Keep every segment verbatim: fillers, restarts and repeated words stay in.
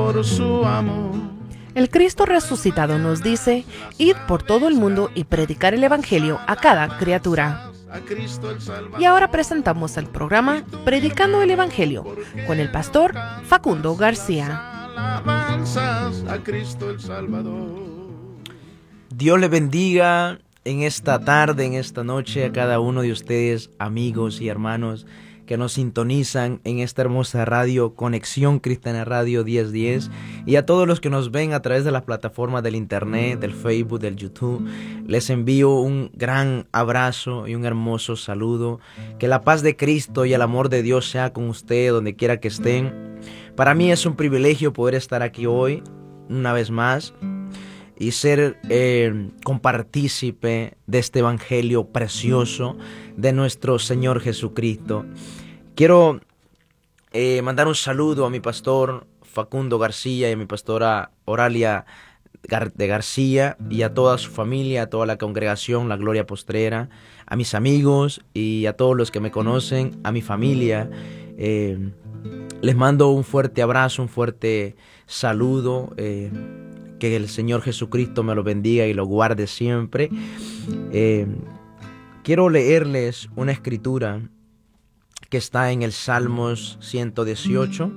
por su amor. El Cristo resucitado nos dice: id por todo el mundo y predicar el Evangelio a cada criatura. Y ahora presentamos el programa Predicando el Evangelio con el pastor Facundo García. Alabanzas a Cristo el Salvador. Dios le bendiga en esta tarde, en esta noche, a cada uno de ustedes, amigos y hermanos que nos sintonizan en esta hermosa radio, Conexión Cristiana Radio diez diez, y a todos los que nos ven a través de las plataformas del internet, del Facebook, del YouTube. Les envío un gran abrazo y un hermoso saludo. Que la paz de Cristo y el amor de Dios sea con usted donde quiera que estén. Para mí es un privilegio poder estar aquí hoy, una vez más, y ser eh, compartícipe de este evangelio precioso de nuestro Señor Jesucristo. Quiero eh, mandar un saludo a mi pastor Facundo García y a mi pastora Oralia Gar- de García y a toda su familia, a toda la congregación, la Gloria Postrera, a mis amigos y a todos los que me conocen, a mi familia. Eh, les mando un fuerte abrazo, un fuerte saludo. Eh, Que el Señor Jesucristo me lo bendiga y lo guarde siempre. Eh, quiero leerles una escritura que está en el Salmos ciento dieciocho.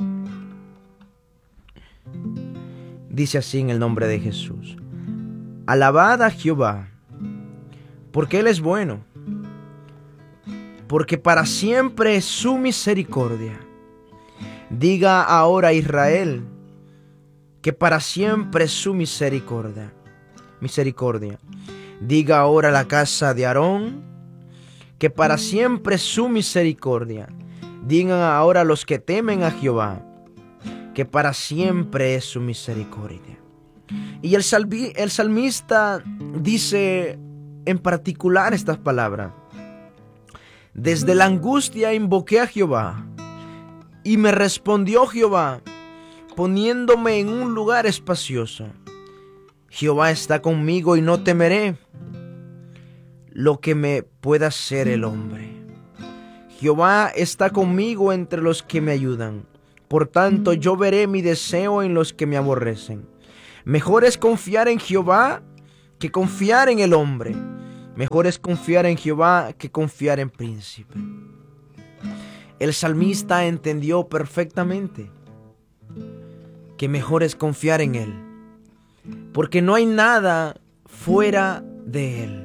Dice así en el nombre de Jesús: alabad a Jehová, porque Él es bueno, porque para siempre es su misericordia. Diga ahora Israel, que para siempre es su misericordia. Misericordia. Diga ahora la casa de Aarón, que para siempre es su misericordia. Digan ahora los que temen a Jehová, que para siempre es su misericordia. Y el, salvi, el salmista dice en particular estas palabras: desde la angustia invoqué a Jehová, y me respondió Jehová, poniéndome en un lugar espacioso. Jehová está conmigo y no temeré lo que me pueda hacer el hombre. Jehová está conmigo entre los que me ayudan. Por tanto, yo veré mi deseo en los que me aborrecen. Mejor es confiar en Jehová que confiar en el hombre. Mejor es confiar en Jehová que confiar en príncipe. El salmista entendió perfectamente que mejor es confiar en Él, porque no hay nada fuera de Él.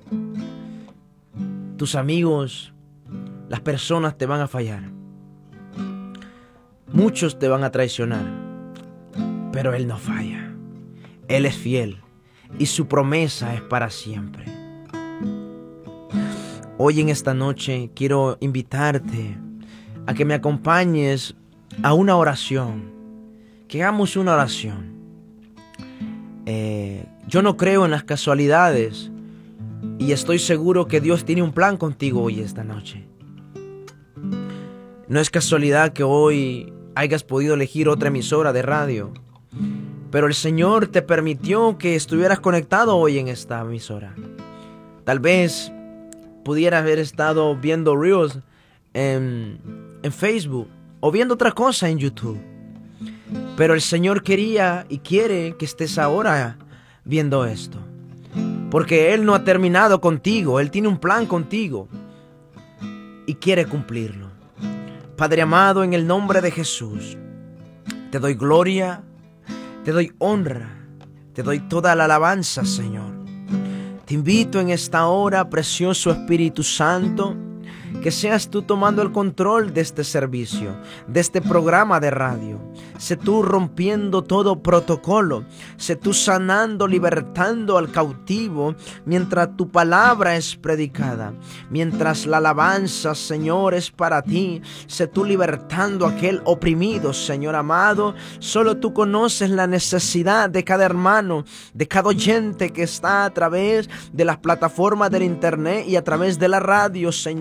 Tus amigos, las personas te van a fallar, muchos te van a traicionar, pero Él no falla. Él es fiel y su promesa es para siempre. Hoy en esta noche quiero invitarte a que me acompañes a una oración. Que hagamos una oración. Eh, yo no creo en las casualidades y estoy seguro que Dios tiene un plan contigo hoy esta noche. No es casualidad que hoy hayas podido elegir otra emisora de radio, pero el Señor te permitió que estuvieras conectado hoy en esta emisora. Tal vez pudieras haber estado viendo Reels en, en Facebook o viendo otra cosa en YouTube. Pero el Señor quería y quiere que estés ahora viendo esto, porque Él no ha terminado contigo. Él tiene un plan contigo y quiere cumplirlo. Padre amado, en el nombre de Jesús, te doy gloria, te doy honra, te doy toda la alabanza, Señor. Te invito en esta hora, precioso Espíritu Santo, que seas tú tomando el control de este servicio, de este programa de radio. Sé tú rompiendo todo protocolo. Sé tú sanando, libertando al cautivo mientras tu palabra es predicada. Mientras la alabanza, Señor, es para ti. Sé tú libertando a aquel oprimido, Señor amado. Solo tú conoces la necesidad de cada hermano, de cada oyente que está a través de las plataformas del internet y a través de la radio, Señor.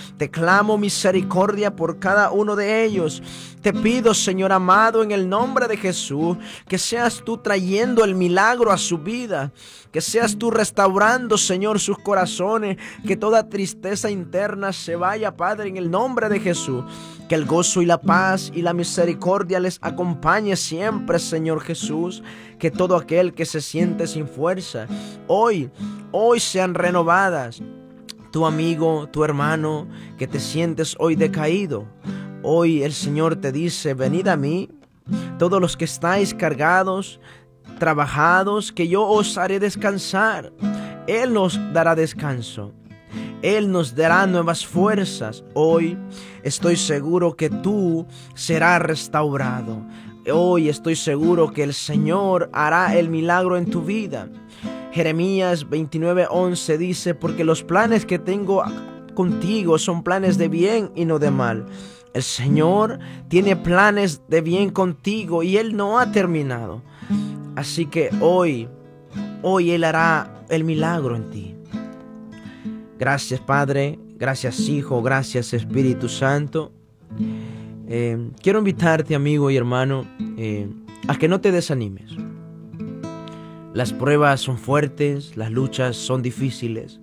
Te clamo misericordia por cada uno de ellos. Te pido, Señor amado, en el nombre de Jesús, que seas tú trayendo el milagro a su vida, que seas tú restaurando, Señor, sus corazones, que toda tristeza interna se vaya, Padre, en el nombre de Jesús. Que el gozo y la paz y la misericordia les acompañe siempre, Señor Jesús. Que todo aquel que se siente sin fuerza, hoy, hoy sean renovadas. Tu amigo, tu hermano, que te sientes hoy decaído, hoy el Señor te dice: venid a mí, todos los que estáis cargados, trabajados, que yo os haré descansar. Él nos dará descanso. Él nos dará nuevas fuerzas. Hoy estoy seguro que tú serás restaurado. Hoy estoy seguro que el Señor hará el milagro en tu vida. Jeremías veintinueve once dice: porque los planes que tengo contigo son planes de bien y no de mal. El Señor tiene planes de bien contigo y Él no ha terminado. Así que hoy, hoy Él hará el milagro en ti. Gracias, Padre. Gracias, Hijo. Gracias, Espíritu Santo. Eh, quiero invitarte, amigo y hermano, eh, a que no te desanimes. Las pruebas son fuertes, las luchas son difíciles.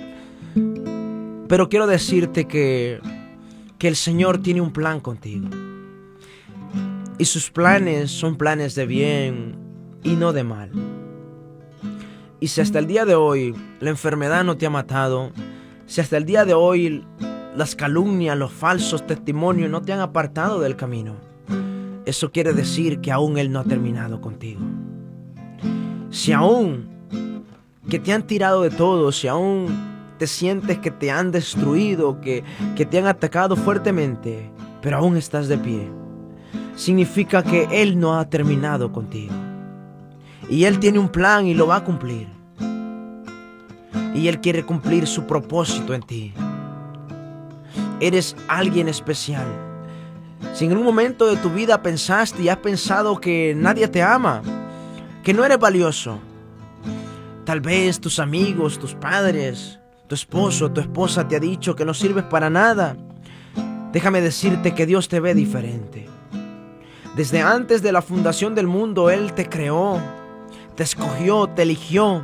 Pero quiero decirte que, que el Señor tiene un plan contigo. Y sus planes son planes de bien y no de mal. Y si hasta el día de hoy la enfermedad no te ha matado, si hasta el día de hoy las calumnias, los falsos testimonios no te han apartado del camino, eso quiere decir que aún Él no ha terminado contigo. Si aún que te han tirado de todo, si aún te sientes que te han destruido, que, que te han atacado fuertemente, pero aún estás de pie, significa que Él no ha terminado contigo. Y Él tiene un plan y lo va a cumplir. Y Él quiere cumplir su propósito en ti. Eres alguien especial. Si en un momento de tu vida pensaste y has pensado que nadie te ama, que no eres valioso, tal vez tus amigos, tus padres, tu esposo, tu esposa te ha dicho que no sirves para nada, déjame decirte que Dios te ve diferente. Desde antes de la fundación del mundo, Él te creó, te escogió, te eligió.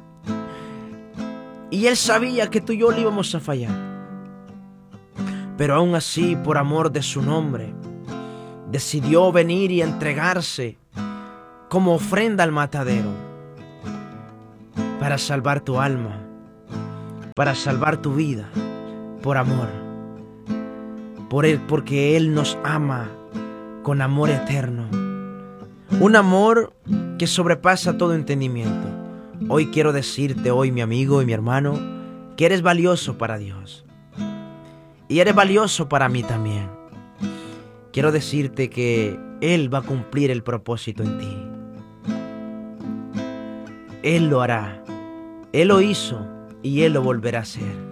Y Él sabía que tú y yo le íbamos a fallar. Pero aún así, por amor de su nombre, decidió venir y entregarse como ofrenda al matadero para salvar tu alma, para salvar tu vida, por amor. Por Él, porque Él nos ama con amor eterno. Un amor que sobrepasa todo entendimiento. Hoy quiero decirte, hoy mi amigo y mi hermano, que eres valioso para Dios. Y eres valioso para mí también. Quiero decirte que Él va a cumplir el propósito en ti. Él lo hará. Él lo hizo y Él lo volverá a hacer.